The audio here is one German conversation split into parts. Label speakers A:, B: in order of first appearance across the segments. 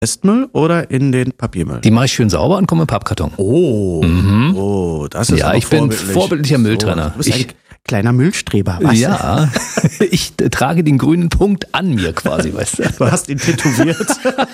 A: Restmüll oder in den Papiermüll?
B: Die mache ich schön sauber und komme im Pappkarton.
A: Oh, das ist
B: ja, ich bin vorbildlicher Mülltrenner.
A: Du bist ein kleiner Müllstreber, was?
B: Ja, ich trage den grünen Punkt an mir quasi, weißt du.
A: Du hast ihn tätowiert.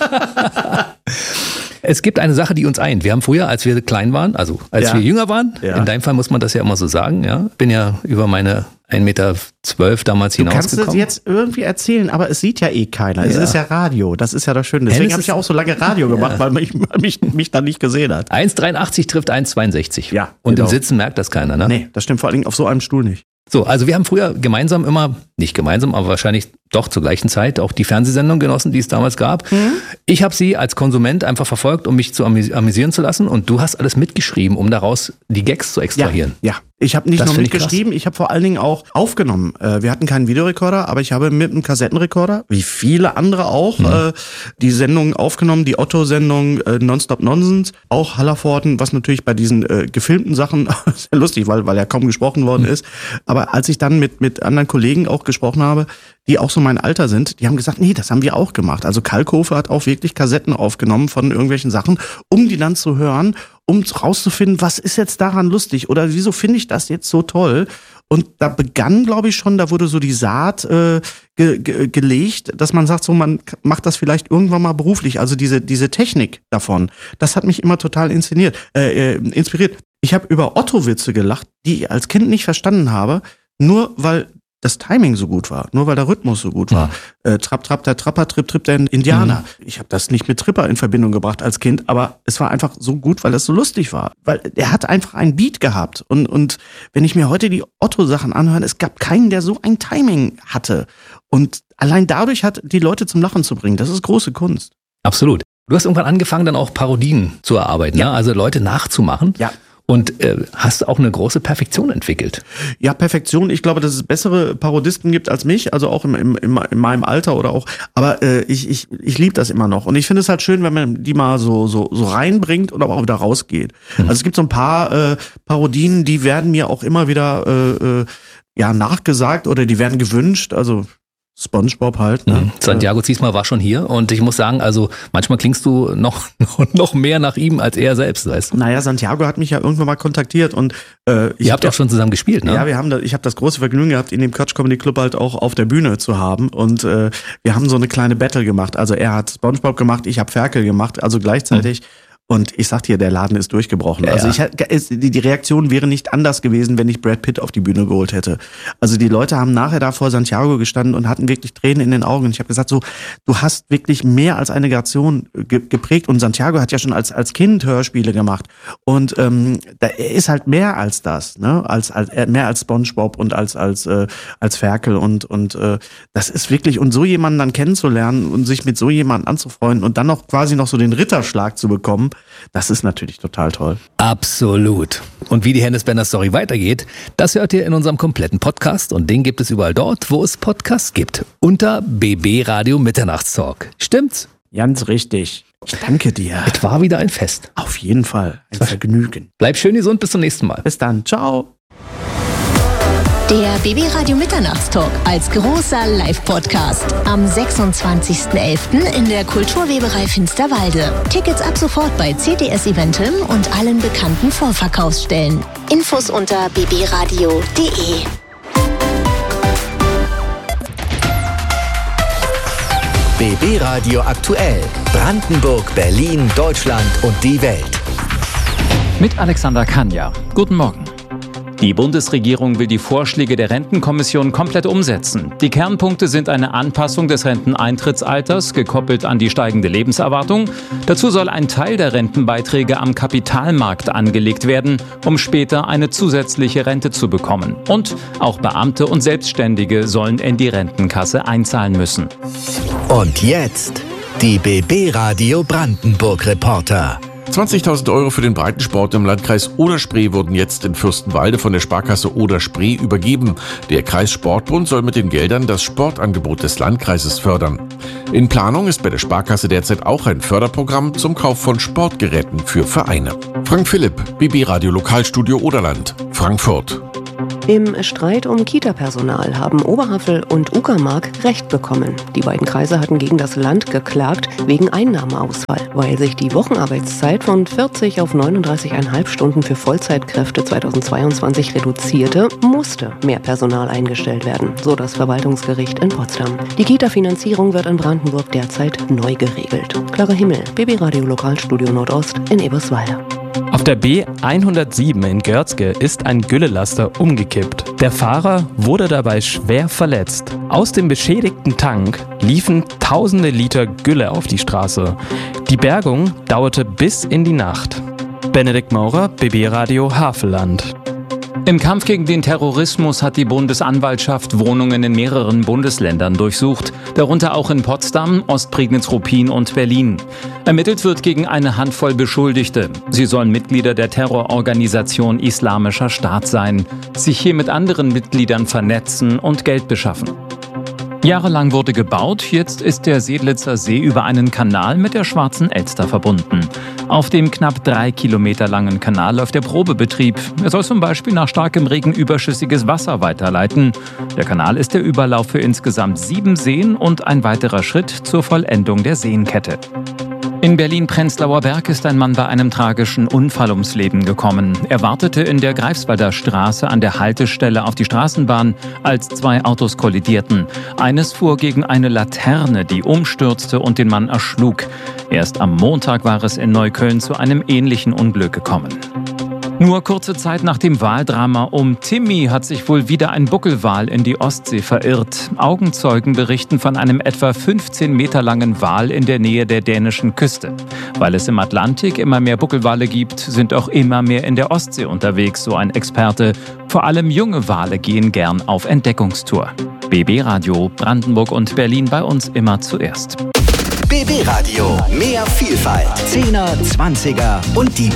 B: Es gibt eine Sache, die uns eint. Wir haben früher, als wir klein waren, also als wir jünger waren, in deinem Fall muss man das ja immer so sagen, ja, bin ja über meine 1,12 Meter damals hinausgekommen.
A: Du kannst es jetzt irgendwie erzählen, aber es sieht ja eh keiner. Es ist ja Radio, das ist ja das Schöne. Deswegen habe ich ja auch so lange Radio gemacht, weil mich dann nicht gesehen hat.
B: 1,83 trifft 1,62.
A: Ja,
B: und
A: genau.
B: im Sitzen merkt das keiner, ne?
A: Nee, das stimmt vor allen Dingen auf so einem Stuhl nicht.
B: So, also wir haben früher gemeinsam immer, nicht gemeinsam, aber wahrscheinlich doch zur gleichen Zeit auch die Fernsehsendung genossen, die es damals gab. Ich habe sie als Konsument einfach verfolgt, um mich zu amüsieren zu lassen, und du hast alles mitgeschrieben, um daraus die Gags zu extrahieren.
A: Ja. Ich habe nicht nur mitgeschrieben, ich habe vor allen Dingen auch aufgenommen. Wir hatten keinen Videorekorder, aber ich habe mit einem Kassettenrekorder, wie viele andere auch, die Sendungen aufgenommen, die Otto-Sendung, Nonstop Nonsense, auch Hallervorden, was natürlich bei diesen gefilmten Sachen sehr lustig, weil ja kaum gesprochen worden ist. Aber als ich dann mit anderen Kollegen auch gesprochen habe, die auch so mein Alter sind, die haben gesagt, nee, das haben wir auch gemacht. Also Kalkofe hat auch wirklich Kassetten aufgenommen von irgendwelchen Sachen, um die dann zu hören, um rauszufinden, was ist jetzt daran lustig oder wieso finde ich das jetzt so toll? Und da begann, glaube ich schon, da wurde so die Saat gelegt, dass man sagt, so man macht das vielleicht irgendwann mal beruflich. Also diese Technik davon, das hat mich immer total inspiriert. Ich habe über Otto-Witze gelacht, die ich als Kind nicht verstanden habe, nur weil das Timing so gut war, nur weil der Rhythmus so gut war. Trapp, trapp, der Trapper, tripp, tripp, der Indianer. Ich habe das nicht mit Tripper in Verbindung gebracht als Kind, aber es war einfach so gut, weil es so lustig war. Weil er hat einfach einen Beat gehabt. Und wenn ich mir heute die Otto-Sachen anhöre, es gab keinen, der so ein Timing hatte. Und allein dadurch hat die Leute zum Lachen zu bringen. Das ist große Kunst.
B: Absolut. Du hast irgendwann angefangen, dann auch Parodien zu erarbeiten, ne? Also Leute nachzumachen.
A: Ja.
B: Und hast auch eine große Perfektion entwickelt.
A: Ja, Perfektion. Ich glaube, dass es bessere Parodisten gibt als mich, also auch in meinem Alter oder auch. Aber ich liebe das immer noch. Und ich finde es halt schön, wenn man die mal so reinbringt und aber auch wieder rausgeht. Also es gibt so ein paar Parodien, die werden mir auch immer wieder nachgesagt oder die werden gewünscht. Also SpongeBob halt. Ne?
B: Santiago Ziesmer war schon hier und ich muss sagen, also manchmal klingst du noch mehr nach ihm als er selbst, weißt du?
A: Naja, Santiago hat mich ja irgendwann mal kontaktiert und
B: ihr habt ja auch schon zusammen gespielt, ne?
A: Ja, ich habe das große Vergnügen gehabt, in dem Quatsch Comedy Club halt auch auf der Bühne zu haben und wir haben so eine kleine Battle gemacht. Also er hat SpongeBob gemacht, ich habe Ferkel gemacht, also gleichzeitig. Und ich sag dir, der Laden ist durchgebrochen.
B: Ja,
A: also die Reaktion wäre nicht anders gewesen, wenn ich Brad Pitt auf die Bühne geholt hätte. Also die Leute haben nachher da vor Santiago gestanden und hatten wirklich Tränen in den Augen. Und ich habe gesagt, so, du hast wirklich mehr als eine Generation geprägt. Und Santiago hat ja schon als Kind Hörspiele gemacht. Und er ist halt mehr als das, ne? Mehr als SpongeBob und als Ferkel. Und das ist wirklich, und so jemanden dann kennenzulernen und sich mit so jemandem anzufreunden und dann noch quasi noch so den Ritterschlag zu bekommen, das ist natürlich total toll.
B: Absolut. Und wie die Hennes-Bender-Story weitergeht, das hört ihr in unserem kompletten Podcast und den gibt es überall dort, wo es Podcasts gibt. Unter BB Radio Mitternachtstalk. Stimmt's?
A: Ganz richtig. Ich danke dir.
B: Es war wieder ein Fest.
A: Auf jeden Fall. Ein Vergnügen.
B: Bleib schön gesund, bis zum nächsten Mal.
A: Bis dann. Ciao.
C: Der BB Radio Mitternachtstalk als großer Live-Podcast am 26.11. in der Kulturweberei Finsterwalde. Tickets ab sofort bei CTS Eventim und allen bekannten Vorverkaufsstellen. Infos unter bbradio.de.
D: BB Radio aktuell. Brandenburg, Berlin, Deutschland und die Welt.
E: Mit Alexander Kanja. Guten Morgen. Die Bundesregierung will die Vorschläge der Rentenkommission komplett umsetzen. Die Kernpunkte sind eine Anpassung des Renteneintrittsalters, gekoppelt an die steigende Lebenserwartung. Dazu soll ein Teil der Rentenbeiträge am Kapitalmarkt angelegt werden, um später eine zusätzliche Rente zu bekommen. Und auch Beamte und Selbstständige sollen in die Rentenkasse einzahlen müssen.
D: Und jetzt die BB Radio Brandenburg Reporter.
F: 20.000 Euro für den Breitensport im Landkreis Oder-Spree wurden jetzt in Fürstenwalde von der Sparkasse Oder-Spree übergeben. Der Kreissportbund soll mit den Geldern das Sportangebot des Landkreises fördern. In Planung ist bei der Sparkasse derzeit auch ein Förderprogramm zum Kauf von Sportgeräten für Vereine. Frank Philipp, BB Radio Lokalstudio Oderland, Frankfurt.
G: Im Streit um Kita-Personal haben Oberhavel und Uckermark Recht bekommen. Die beiden Kreise hatten gegen das Land geklagt wegen Einnahmeausfall. Weil sich die Wochenarbeitszeit von 40 auf 39,5 Stunden für Vollzeitkräfte 2022 reduzierte, musste mehr Personal eingestellt werden, so das Verwaltungsgericht in Potsdam. Die Kita-Finanzierung wird in Brandenburg derzeit neu geregelt. Clara Himmel, BB Radio Lokalstudio Nordost in Eberswalde.
H: Auf der B107 in Görzge ist ein Güllelaster umgekippt. Der Fahrer wurde dabei schwer verletzt. Aus dem beschädigten Tank liefen tausende Liter Gülle auf die Straße. Die Bergung dauerte bis in die Nacht. Benedikt Maurer, BB Radio Havelland.
E: Im Kampf gegen den Terrorismus hat die Bundesanwaltschaft Wohnungen in mehreren Bundesländern durchsucht, darunter auch in Potsdam, Ostprignitz-Ruppin und Berlin. Ermittelt wird gegen eine Handvoll Beschuldigte. Sie sollen Mitglieder der Terrororganisation Islamischer Staat sein, sich hier mit anderen Mitgliedern vernetzen und Geld beschaffen. Jahrelang wurde gebaut, jetzt ist der Sedlitzer See über einen Kanal mit der Schwarzen Elster verbunden. Auf dem knapp 3 Kilometer langen Kanal läuft der Probebetrieb. Er soll zum Beispiel nach starkem Regen überschüssiges Wasser weiterleiten. Der Kanal ist der Überlauf für insgesamt 7 Seen und ein weiterer Schritt zur Vollendung der Seenkette. In Berlin-Prenzlauer Berg ist ein Mann bei einem tragischen Unfall ums Leben gekommen. Er wartete in der Greifswalder Straße an der Haltestelle auf die Straßenbahn, als 2 Autos kollidierten. Eines fuhr gegen eine Laterne, die umstürzte und den Mann erschlug. Erst am Montag war es in Neukölln zu einem ähnlichen Unglück gekommen. Nur kurze Zeit nach dem Waldrama um Timmy hat sich wohl wieder ein Buckelwal in die Ostsee verirrt. Augenzeugen berichten von einem etwa 15 Meter langen Wal in der Nähe der dänischen Küste. Weil es im Atlantik immer mehr Buckelwale gibt, sind auch immer mehr in der Ostsee unterwegs, so ein Experte. Vor allem junge Wale gehen gern auf Entdeckungstour. BB Radio, Brandenburg und Berlin, bei uns immer zuerst.
D: BB Radio, mehr Vielfalt. 10er, 20er und die